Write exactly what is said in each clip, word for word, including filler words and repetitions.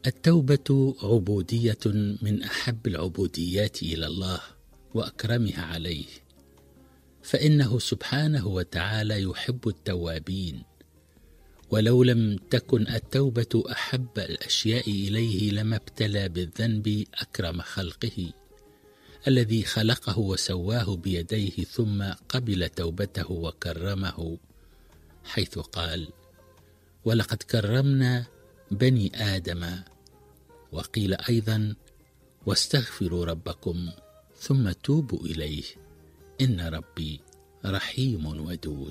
التوبة عبودية من أحب العبوديات إلى الله وأكرمها عليه، فإنه سبحانه وتعالى يحب التوابين، ولو لم تكن التوبة أحب الأشياء إليه لما ابتلى بالذنب أكرم خلقه الذي خلقه وسواه بيديه ثم قبل توبته وكرمه، حيث قال: ولقد كرمنا بني آدم. وقيل أيضا: واستغفروا ربكم ثم توبوا إليه إن ربي رحيم ودود.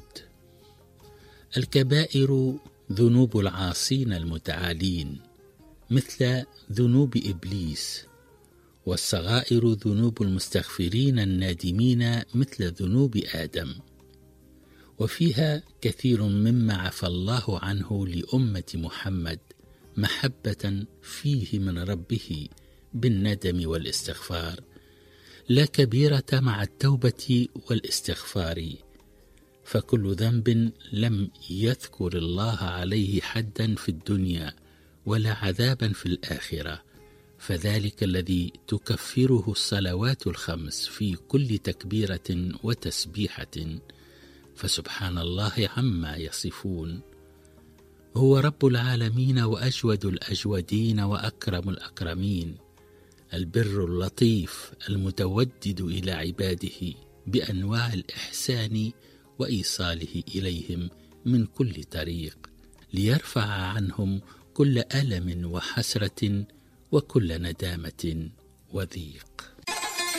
الكبائر ذنوب العاصين المتعالين مثل ذنوب إبليس، والصغائر ذنوب المستغفرين النادمين مثل ذنوب آدم، وفيها كثير مما عفى الله عنه لأمة محمد محبة فيه من ربه بالندم والاستغفار، لا كبيرة مع التوبة والاستغفار، فكل ذنب لم يذكر الله عليه حدا في الدنيا ولا عذابا في الآخرة، فذلك الذي تكفره الصلوات الخمس في كل تكبيرة وتسبيحة، فسبحان الله عما يصفون. هو رب العالمين وأجود الأجودين وأكرم الأكرمين، البر اللطيف المتودد إلى عباده بأنواع الإحسان وإيصاله إليهم من كل طريق، ليرفع عنهم كل ألم وحسرة وكل ندامة وضيق.